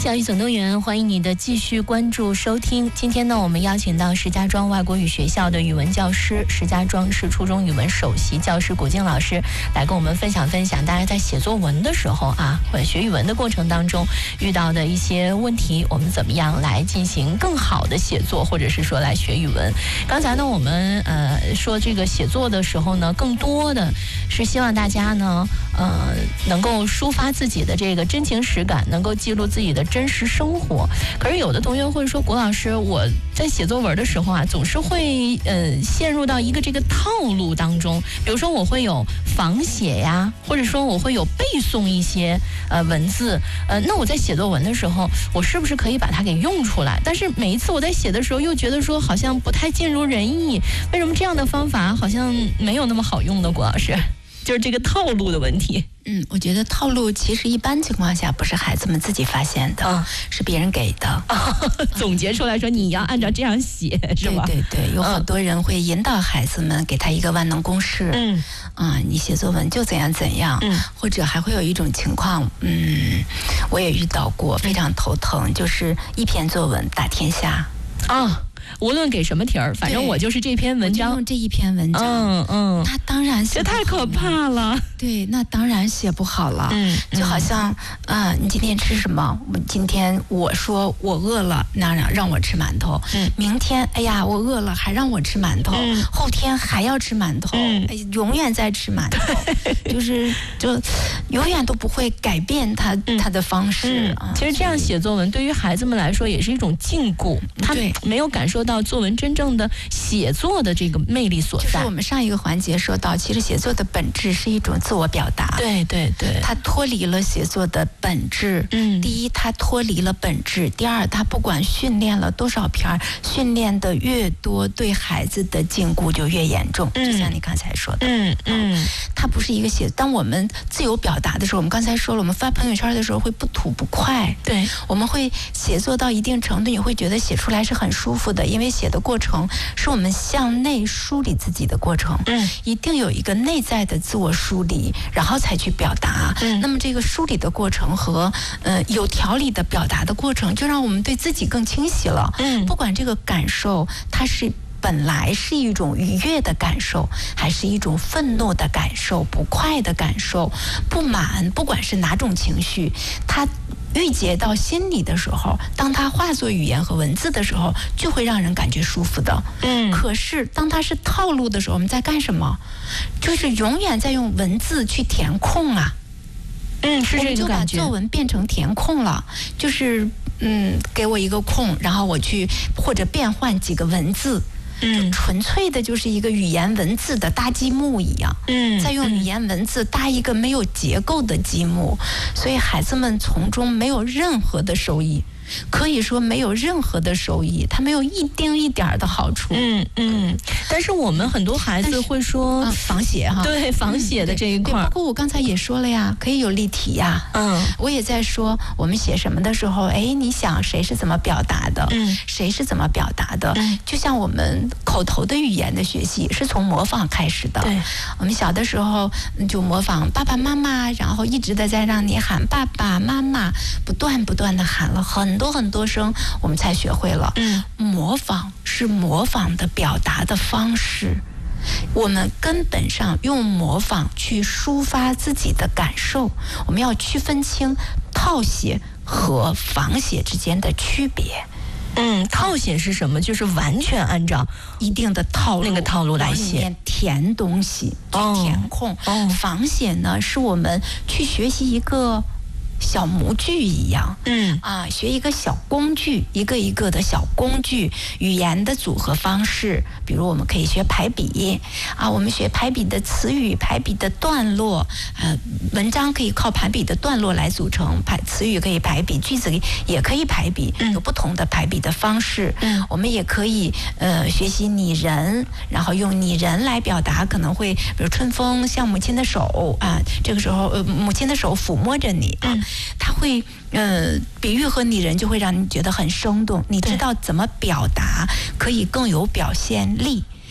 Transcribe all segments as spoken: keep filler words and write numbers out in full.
教育总动员，欢迎你的继续关注收听。今天呢，我们邀请到石家庄外国语学校的语文教师、石家庄市初中语文首席教师古静老师来跟我们分享分享大家在写作文的时候啊，或者学语文的过程当中遇到的一些问题，我们怎么样来进行更好的写作，或者是说来学语文。刚才呢，我们呃说这个写作的时候呢，更多的是希望大家呢，呃，能够抒发自己的这个真情实感，能够记录自己的真实生活。可是有的同学会说，古老师，我在写作文的时候啊，总是会呃陷入到一个这个套路当中。比如说，我会有仿写呀，或者说我会有背诵一些呃文字。呃，那我在写作文的时候，我是不是可以把它给用出来？但是每一次我在写的时候，又觉得说好像不太尽如人意。为什么这样的方法好像没有那么好用呢？古老师，就是这个套路的问题。 嗯，我觉得套路其实一般情况下不是孩子们自己发现的，啊、是别人给的、 啊，总结出来说你要按照这样写，是吧？ 对对对，有很多人会引导孩子们，给他一个万能公式，嗯，啊，你写作文就怎样怎样，嗯，或者还会有一种情况，嗯，我也遇到过，非常头疼，就是一篇作文打天下， 啊。无论给什么题儿，反正我就是这篇文章， 用这一篇文章， 嗯嗯， 那当然写这太可怕了。 对，那当然写不好了。嗯，就好像啊、呃，你今天吃什么？我今天我说我饿了，那让让我吃馒头。嗯，明天哎呀我饿了，还让我吃馒头。嗯，后天还要吃馒头。嗯，哎、永远在吃馒头，就是就永远都不会改变他、嗯、他的方式、 嗯。其实这样写作文对于孩子们来说也是一种禁锢，他没有感受到作文真正的写作的这个魅力所在。 就是我们上一个环节说到，其实写作的本质是一种自我表达。 对对对， 它脱离了写作的本质。嗯，第一，它脱离了本质；第二，它不管训练了多少篇，训练的越多，对孩子的禁锢就越严重。嗯，就像你刚才说的。嗯嗯，它不是一个写。当我们自由表达的时候，我们刚才说了，我们发朋友圈的时候会不吐不快。 对， 我们会写作到一定程度，你会觉得写出来是很舒服的。因为写的过程是我们向内梳理自己的过程，嗯，一定有一个内在的自我梳理，然后才去表达。嗯，那么这个梳理的过程和呃有条理的表达的过程，就让我们对自己更清晰了。嗯，不管这个感受它是本来是一种愉悦的感受，还是一种愤怒的感受、不快的感受、不满，不管是哪种情绪，它郁结到心里的时候，当它化作语言和文字的时候，就会让人感觉舒服的。嗯，可是当它是套路的时候，我们在干什么？就是永远在用文字去填空啊。 嗯，是这个感觉。 我们就把作文变成填空了，就是嗯，给我一个空，然后我去或者变换几个文字。嗯，纯粹的就是一个语言文字的搭积木一样，嗯，再用语言文字搭一个没有结构的积木，所以孩子们从中没有任何的收益，可以说没有任何的收益，它没有一丁一点的好处。 嗯嗯，但是我们很多孩子会说、 啊、仿写哈， 对仿写的这一块、 嗯，包括我刚才也说了呀，可以有例题呀。嗯，我也在说我们写什么的时候，哎，你想谁是怎么表达的？嗯，谁是怎么表达的？嗯，就像我们口头的语言的学习是从模仿开始的。对，我们小的时候就模仿爸爸妈妈，然后一直的在让你喊爸爸妈妈，不断不断的喊了很多很多声，我们才学会了。嗯，模仿是模仿的表达的方式，我们根本上用模仿去抒发自己的感受。我们要区分清套写和仿写之间的区别。 嗯，套写是什么？就是完全按照一定的套路那个套路来写， 填东西，去填空。哦，仿写呢，是我们去学习一个小模具一样，嗯啊，学一个小工具，一个一个的小工具，语言的组合方式。比如我们可以学排比啊，我们学排比的词语、排比的段落，呃，文章可以靠排比的段落来组成，排词语可以排比，句子也可以排比，有不同的排比的方式。嗯，我们也可以呃学习拟人，然后用拟人来表达，可能会比如春风像母亲的手啊，这个时候呃母亲的手抚摸着你啊。它会呃比喻和拟人就会让你觉得很生动，你知道怎么表达可以更有表现力。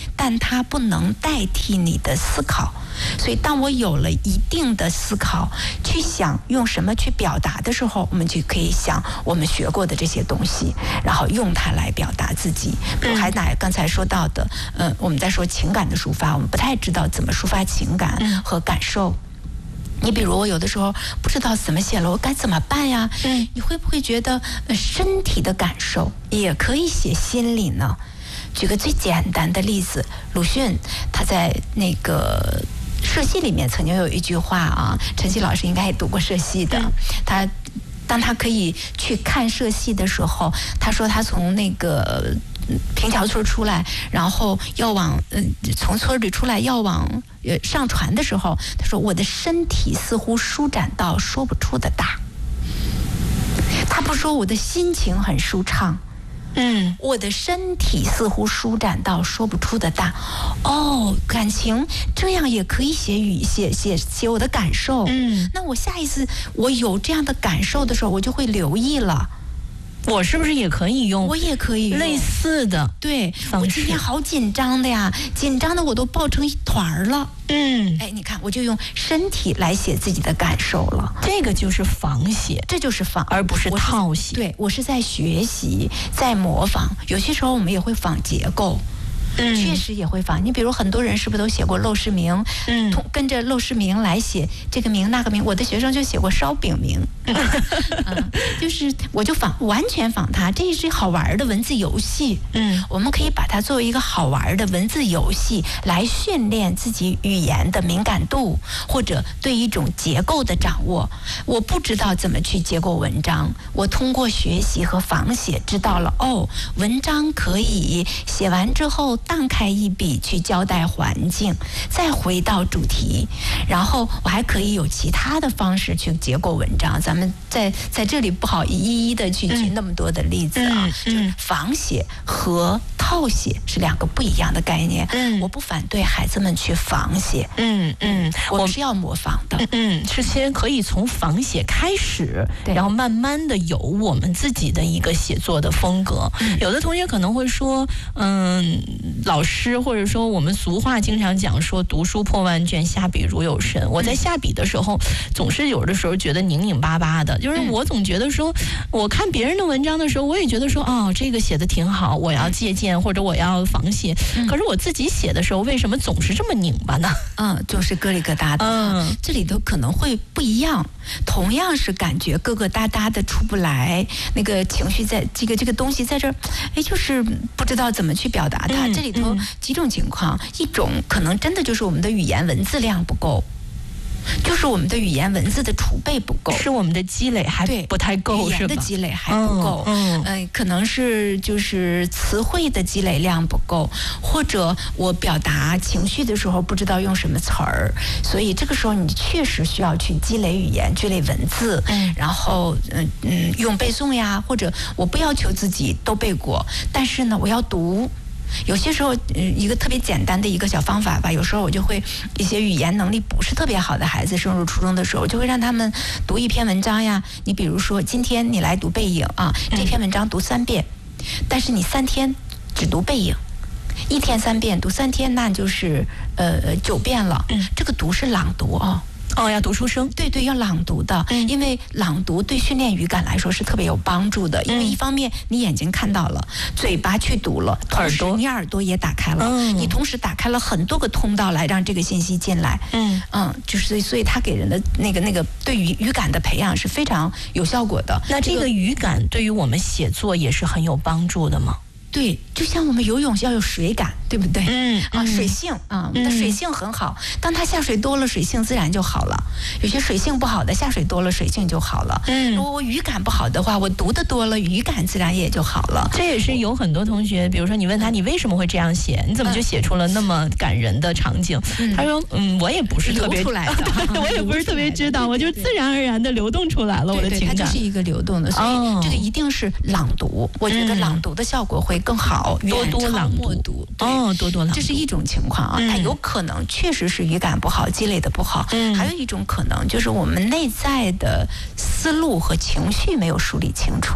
但它不能代替你的思考。所以当我有了一定的思考，去想用什么去表达的时候，我们就可以想我们学过的这些东西，然后用它来表达自己。比如海乃刚才说到的，嗯，我们在说情感的抒发，我们不太知道怎么抒发情感和感受。你比如我有的时候不知道怎么写了，我该怎么办呀？嗯，你会不会觉得身体的感受也可以写心里呢？举个最简单的例子，鲁迅他在那个社戏里面曾经有一句话啊，陈曦老师应该也读过社戏的，他当他可以去看社戏的时候，他说他从那个平桥村出来，然后要往嗯、呃、从村里出来要往呃上船的时候，他说我的身体似乎舒展到说不出的大。他不说我的心情很舒畅，嗯，我的身体似乎舒展到说不出的大。哦，感情这样也可以写语写写写我的感受。嗯，那我下一次我有这样的感受的时候，我就会留意了。 我是不是也可以用？ 我也可以类似的， 对，我今天好紧张的呀，紧张的我都抱成一团了。嗯，哎，你看，我就用身体来写自己的感受了。 这个就是仿写， 这就是仿， 而不是套写。 对，我是在学习，在模仿。有些时候我们也会仿结构。嗯，确实也会仿。你比如很多人是不是都写过陋室铭？嗯，跟着陋室铭来写这个铭那个铭。我的学生就写过烧饼铭，嗯，就是我就仿，完全仿它。这是好玩的文字游戏。嗯，我们可以把它作为一个好玩的文字游戏来训练自己语言的敏感度，或者对一种结构的掌握。我不知道怎么去结构文章，我通过学习和仿写知道了，哦，文章可以写完之后荡开一笔去交代环境，再回到主题，然后我还可以有其他的方式去结构文章。咱们在在这里不好一一的去举那么多的例子啊，嗯嗯、就是仿写和套写是两个不一样的概念。嗯，我不反对孩子们去仿写，嗯嗯，我们是要模仿的， 嗯，是先可以从仿写开始，然后慢慢的有我们自己的一个写作的风格。嗯、有的同学可能会说，嗯。老师或者说我们俗话经常讲说读书破万卷，下笔如有神。我在下笔的时候总是有的时候觉得拧拧巴巴的，就是我总觉得说我看别人的文章的时候，我也觉得说哦这个写的挺好，我要借鉴或者我要仿写，可是我自己写的时候为什么总是这么拧巴呢？ 嗯，就是疙里疙瘩的。嗯，这里头可能会不一样，同样是感觉疙疙瘩瘩的出不来，那个情绪在这个这个东西在这儿，哎，就是不知道怎么去表达它。嗯，这里头几种情况，一种可能真的就是我们的语言文字量不够，就是我们的语言文字的储备不够， 是我们的积累还不太够，是吧？ 语言的积累还不够，嗯，呃、可能是就是词汇的积累量不够，或者我表达情绪的时候不知道用什么词儿，所以这个时候你确实需要去积累语言、积累文字，嗯，然后嗯嗯用背诵呀，或者我不要求自己都背过，但是呢，我要读。有些时候，嗯，一个特别简单的一个小方法吧。有时候我就会一些语言能力不是特别好的孩子，升入初中的时候，就会让他们读一篇文章呀。你比如说，今天你来读背影啊，这篇文章读三遍，但是你三天只读背影，一天三遍，读三天，那就是呃九遍了。嗯，这个读是朗读啊。 哦，要读出声， 对对，要朗读的，嗯，因为朗读对训练语感来说是特别有帮助的。因为一方面你眼睛看到了，嘴巴去读了，耳朵你耳朵也打开了，嗯，你同时打开了很多个通道来让这个信息进来，嗯嗯，就是所以它给人的那个那个对于语感的培养是非常有效果的。 那这个语感对于我们写作也是很有帮助的吗？ 对，就像我们游泳要有水感，对不对？嗯啊，水性啊，那水性很好。当它下水多了，水性自然就好了。有些水性不好的，下水多了，水性就好了。嗯，如果我语感不好的话，我读的多了，语感自然也就好了。 这也是有很多同学，比如说你问他你为什么会这样写，你怎么就写出了那么感人的场景？嗯、他说，嗯，我也不是特别流出来的， 对，我也不是特别知道，我就自然而然的流动出来了，我的情感。 它就是一个流动的，所以这个一定是朗读。我觉得朗读的效果会更好， 多多朗读， 哦，多多朗读， 这是一种情况啊。它有可能确实是语感不好，积累的不好。嗯，还有一种可能就是我们内在的思路和情绪没有梳理清楚。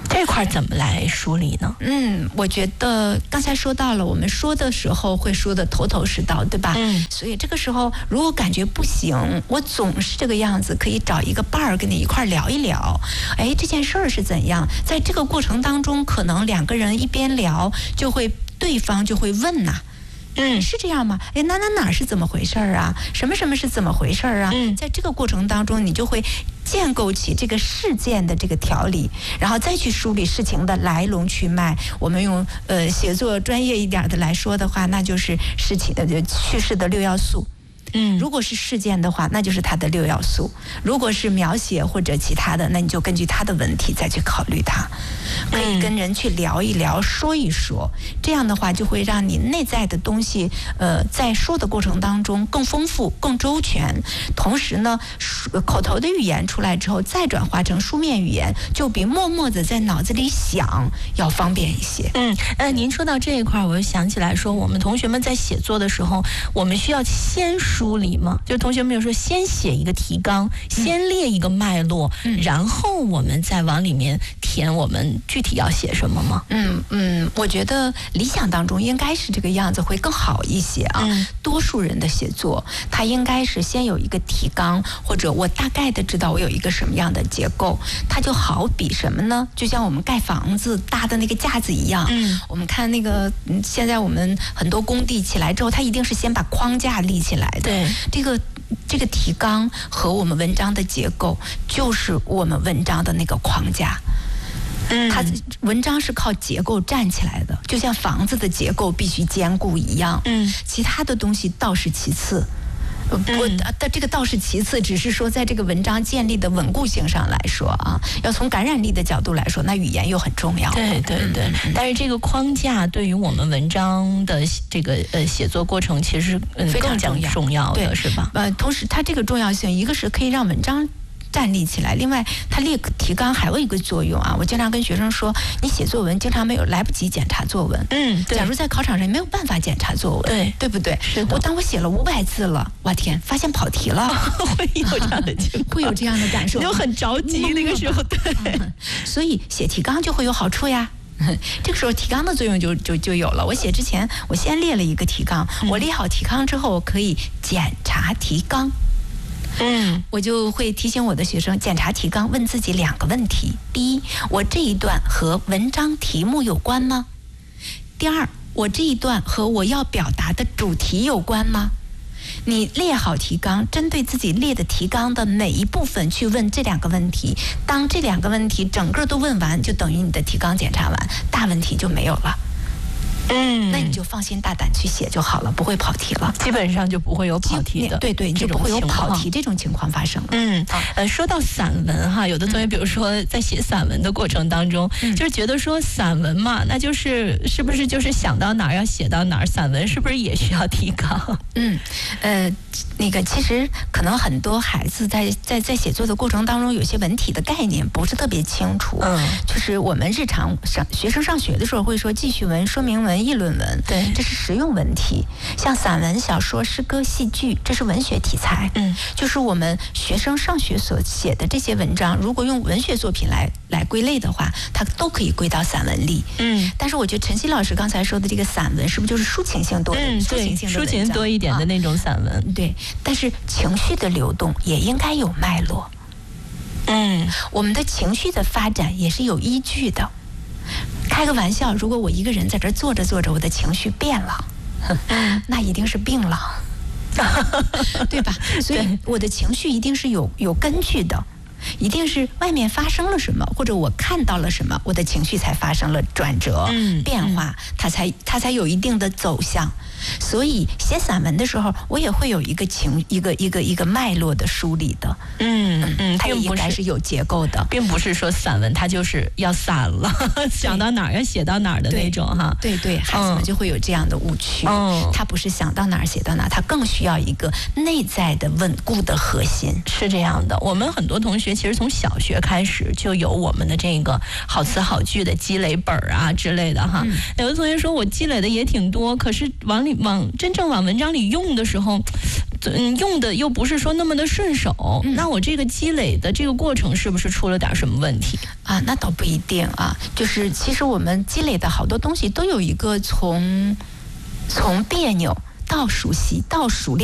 这块怎么来梳理呢？ 嗯，我觉得刚才说到了，我们说的时候会说的头头是道，对吧？嗯，所以这个时候如果感觉不行，我总是这个样子，可以找一个伴儿跟你一块聊一聊。哎，这件事儿是怎样？在这个过程当中，可能两个人一边聊，就会对方就会问呐、啊。嗯，是这样吗？哎，哪哪哪是怎么回事儿啊？什么什么是怎么回事儿啊？嗯，在这个过程当中，你就会建构起这个事件的这个条理，然后再去梳理事情的来龙去脉。我们用呃写作专业一点的来说的话，那就是事情的叙事的六要素。嗯，如果是事件的话，那就是它的六要素；如果是描写或者其他的，那你就根据它的问题再去考虑它。可以跟人去聊一聊，说一说，这样的话就会让你内在的东西，呃，在说的过程当中更丰富、更周全。同时呢，口头的语言出来之后，再转化成书面语言，就比默默的在脑子里想要方便一些。 嗯，呃，您说到这一块，我就想起来说，我们同学们在写作的时候，我们需要先梳理吗？就同学们有时候先写一个提纲，先列一个脉络，嗯、然后我们再往里面填我们具体要写什么吗？ 嗯嗯，我觉得理想当中应该是这个样子会更好一些啊。嗯、多数人的写作，他应该是先有一个提纲，或者我大概的知道我有一个什么样的结构。它就好比什么呢？就像我们盖房子搭的那个架子一样。嗯，我们看那个现在我们很多工地起来之后，它一定是先把框架立起来的。 对， 这个。这个提纲和我们文章的结构，就是我们文章的那个框架。嗯，它文章是靠结构站起来的，就像房子的结构必须坚固一样。嗯，其他的东西倒是其次。我的这个倒是其次，只是说在这个文章建立的稳固性上来说啊，要从感染力的角度来说，那语言又很重要。 对对对，嗯、但是这个框架对于我们文章的这个呃写作过程，其实嗯非常更加重要的，是吧？ 呃，同时它这个重要性，一个是可以让文章站立起来，另外它列提纲还有一个作用啊。我经常跟学生说，你写作文经常没有来不及检查作文。嗯，对。假如在考场上没有办法检查作文， 对对不对？ 是的。 我当我写了五百字了，哇天，发现跑题了， 会有这样的情况， 会有这样的感受， 就很着急那个时候。对、 嗯，所以写提纲就会有好处呀。这个时候提纲的作用就就就有了。我写之前，我先列了一个提纲，嗯、我列好提纲之后，我可以检查提纲。嗯，我就会提醒我的学生检查提纲，问自己两个问题：第一，我这一段和文章题目有关吗？第二，我这一段和我要表达的主题有关吗？你列好提纲，针对自己列的提纲的每一部分去问这两个问题。当这两个问题整个都问完，就等于你的提纲检查完，大问题就没有了。嗯，那你就放心大胆去写就好了，不会跑题了， 基本上就不会有跑题的。 对对，你就不会有跑题这种情况发生了。 嗯，呃，说到散文哈，有的同学比如说在写散文的过程当中，嗯、就是觉得说散文嘛，那就是是不是就是想到哪儿要写到哪儿？散文是不是也需要提纲？ 嗯，呃，那个其实可能很多孩子在在在写作的过程当中，有些文体的概念不是特别清楚。嗯，就是我们日常上学生上学的时候会说记叙文、说明文、议论文， 对， 这是实用文体。像散文、小说、诗歌、戏剧，这是文学题材。嗯，就是我们学生上学所写的这些文章，如果用文学作品来来归类的话，它都可以归到散文里。嗯，但是我觉得陈曦老师刚才说的这个散文，是不是就是抒情性多的？ 嗯， 抒情性的抒情多一点的那种散文。 啊、对，但是情绪的流动也应该有脉络。嗯，我们的情绪的发展也是有依据的。开个玩笑，如果我一个人在这儿坐着坐着，我的情绪变了，那一定是病了，对吧？所以我的情绪一定是有有根据的，一定是外面发生了什么，或者我看到了什么，我的情绪才发生了转折、嗯、变化，它才它才有一定的走向。所以写散文的时候，我也会有一个情一个一个一个脉络的梳理的。嗯嗯，它也应该是有结构的， 并不是说散文它就是要散了，想到哪儿要写到哪儿的那种哈。 对 对, 对，孩子们就会有这样的误区。嗯，它不是想到哪儿写到哪儿，它更需要一个内在的稳固的核心。 是这样的，我们很多同学其实从小学开始就有我们的这个好词好句的积累本啊之类的哈。嗯、有的同学说我积累的也挺多，可是往里往真正往文章里用的时候， 嗯，用的又不是说那么的顺手，嗯、那我这个积累的这个过程是不是出了点什么问题啊？那倒不一定啊，就是其实我们积累的好多东西都有一个从从别扭到熟悉到熟练